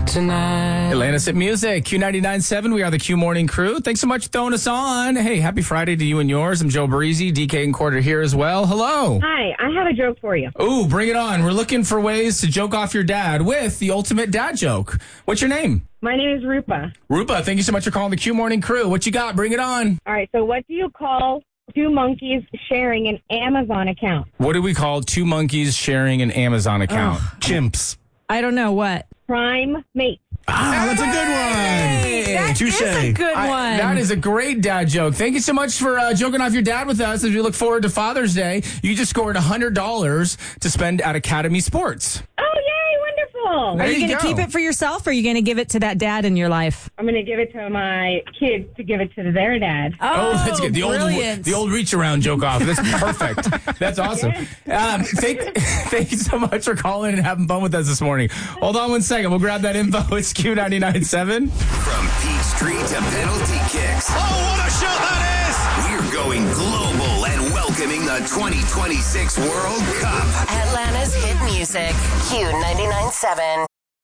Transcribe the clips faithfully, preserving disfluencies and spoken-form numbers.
tonight. Atlantis Hit Music, Q ninety-nine point seven. We are the Q Morning Crew. Thanks so much for throwing us on. Hey, happy Friday to you and yours. I'm Joe Breezy, D K and Quarter here as well. Hello. Hi, I have a joke for you. Ooh, bring it on. We're looking for ways to joke off your dad with the ultimate dad joke. What's your name? My name is Rupa. Rupa, thank you so much for calling the Q Morning Crew. What you got? Bring it on. All right, so what do you call two monkeys sharing an Amazon account? What do we call two monkeys sharing an Amazon account? Oh. Chimps. I don't know what. Prime mate. Ah, that's a good Hey, one. that Touche. is a good I- one. that is a great dad joke. Thank you so much for uh, joking off your dad with us as we look forward to Father's Day. You just scored one hundred dollars to spend at Academy Sports. Oh, yay, wonderful. There Are you, you going to go. keep it for yourself, or are you going to give it to that dad in your life? I'm going to give it to my kids to give it to their dad. Oh, that's good. The brilliant. old the old reach around joke off. That's perfect. That's awesome. Um, thank, thank you so much for calling and having fun with us this morning. Hold on one second. We'll grab that info. It's Q ninety-nine point seven. From Peachtree to penalty kicks. Oh, what a shot that We're going global and welcoming the twenty twenty-six World Cup. Atlanta's hit music, Q ninety-nine point seven.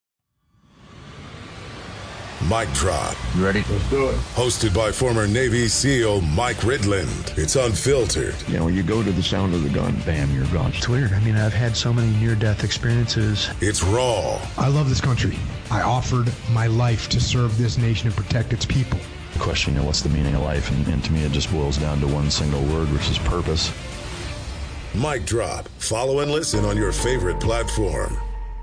Mic Drop. You ready? Let's do it. Hosted by former Navy SEAL Mike Ridland. It's unfiltered. You know, when you go to the sound of the gun, bam, you're gone. It's weird. I mean, I've had so many near-death experiences. It's raw. I love this country. I offered my life to serve this nation and protect its people. The question, you know, what's the meaning of life? And, and to me, it just boils down to one single word, which is purpose. Mic Drop. Follow and listen on your favorite platform.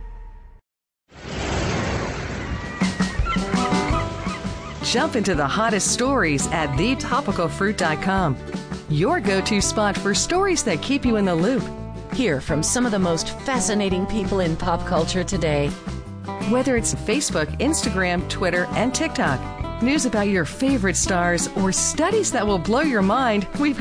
Jump into the hottest stories at the topical fruit dot com. Your go-to spot for stories that keep you in the loop. Hear from some of the most fascinating people in pop culture today. Whether it's Facebook, Instagram, Twitter, and TikTok. News about your favorite stars or studies that will blow your mind, we've